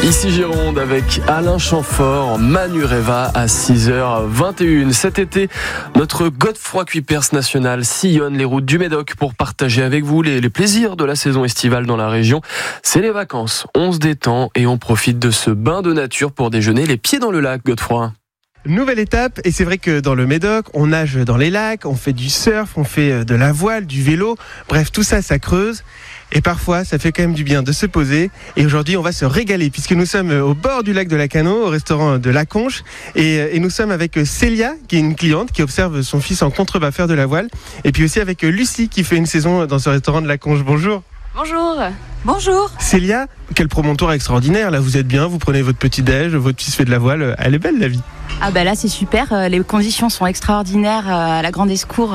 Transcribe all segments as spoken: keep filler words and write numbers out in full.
Ici Gironde avec Alain Chamfort, Manureva à six heures vingt et une. Cet été, notre Godefroy Cuypers national sillonne les routes du Médoc pour partager avec vous les, les plaisirs de la saison estivale dans la région. C'est les vacances, on se détend et on profite de ce bain de nature pour déjeuner les pieds dans le lac, Godefroy. Nouvelle étape, et c'est vrai que dans le Médoc, on nage dans les lacs, on fait du surf, on fait de la voile, du vélo, bref, tout ça, ça creuse. Et parfois, ça fait quand même du bien de se poser. Et aujourd'hui, on va se régaler puisque nous sommes au bord du lac de Lacanau, au restaurant de La Conche. Et, et nous sommes avec Célia, qui est une cliente qui observe son fils en contrebas faire de la voile. Et puis aussi avec Lucie, qui fait une saison dans ce restaurant de La Conche. Bonjour. Bonjour. Bonjour. Célia, quel promontoire extraordinaire. Là, vous êtes bien, vous prenez votre petit-déj, votre fils fait de la voile. Elle est belle, la vie. Ah bah là c'est super, les conditions sont extraordinaires à la Grande Escour.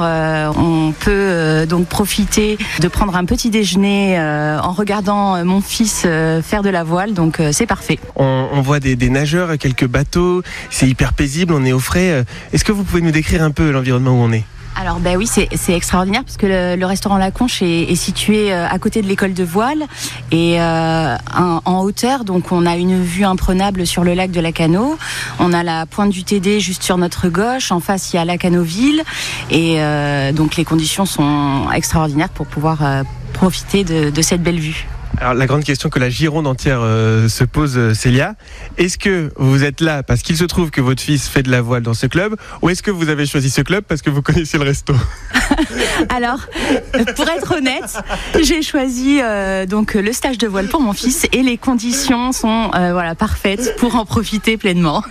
On peut donc profiter de prendre un petit déjeuner en regardant mon fils faire de la voile, donc c'est parfait. On, on voit des, des nageurs, quelques bateaux, c'est hyper paisible, on est au frais. Est-ce que vous pouvez nous décrire un peu l'environnement où on est ? Alors ben oui, c'est, c'est extraordinaire parce que le, le restaurant La Conche est, est situé à côté de l'école de voile et euh, en, en hauteur, donc on a une vue imprenable sur le lac de Lacanau. On a la pointe du T D juste sur notre gauche, en face il y a Lacanoville et euh, donc les conditions sont extraordinaires pour pouvoir euh, profiter de, de cette belle vue. Alors la grande question que la Gironde entière euh, se pose, euh, Célia, est-ce que vous êtes là parce qu'il se trouve que votre fils fait de la voile dans ce club, ou est-ce que vous avez choisi ce club parce que vous connaissez le resto ? Alors, pour être honnête, j'ai choisi euh, donc le stage de voile pour mon fils et les conditions sont euh, voilà parfaites pour en profiter pleinement.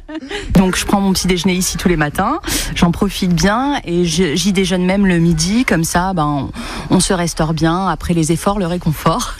Donc je prends mon petit déjeuner ici tous les matins, j'en profite bien et je, j'y déjeune même le midi, comme ça ben, on, on se restaure bien après les efforts, le réconfort.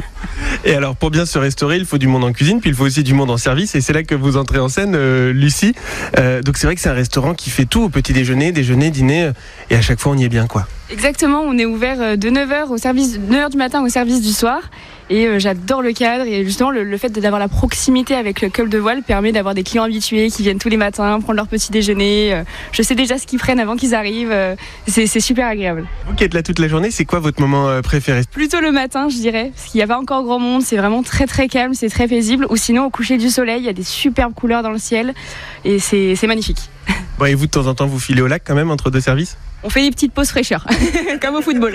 Et alors pour bien se restaurer, il faut du monde en cuisine, puis il faut aussi du monde en service, et c'est là que vous entrez en scène, euh, Lucie. Euh, donc c'est vrai que c'est un restaurant qui fait tout au petit déjeuner, déjeuner, dîner, et à chaque fois on y est bien quoi. Exactement, on est ouvert de neuf heures au service, neuf heures du matin au service du soir. Et euh, j'adore le cadre et justement le, le fait d'avoir la proximité avec le club de voile permet d'avoir des clients habitués qui viennent tous les matins prendre leur petit déjeuner. Euh, je sais déjà ce qu'ils prennent avant qu'ils arrivent, euh, c'est, c'est super agréable. Vous qui êtes là toute la journée, c'est quoi votre moment euh, préféré ? Plutôt le matin je dirais, parce qu'il n'y a pas encore grand monde, c'est vraiment très très calme, c'est très paisible. Ou sinon au coucher du soleil, il y a des superbes couleurs dans le ciel et c'est, c'est magnifique. Bon, et vous de temps en temps vous filez au lac quand même entre deux services ? On fait des petites pauses fraîcheur, comme au football.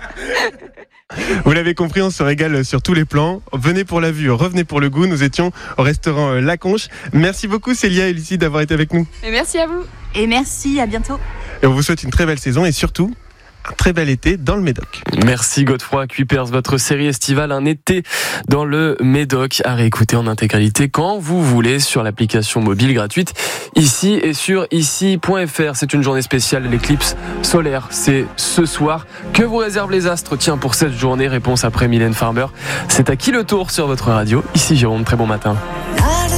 Vous l'avez compris, on se régale sur tous les plans. Venez pour la vue, revenez pour le goût. Nous étions au restaurant La Conche. Merci beaucoup Célia et Lucie d'avoir été avec nous. Et merci à vous. Et merci, à bientôt. Et on vous souhaite une très belle saison et surtout un très bel été dans le Médoc. Merci Godefroy Cuypers, votre série estivale Un été dans le Médoc à réécouter en intégralité quand vous voulez sur l'application mobile gratuite ici et sur ici point f r. C'est une journée spéciale, l'éclipse solaire, c'est ce soir. Que vous réservent les astres, tiens, pour cette journée? Réponse après Mylène Farmer. C'est à qui le tour sur votre radio? Ici Gironde, très bon matin.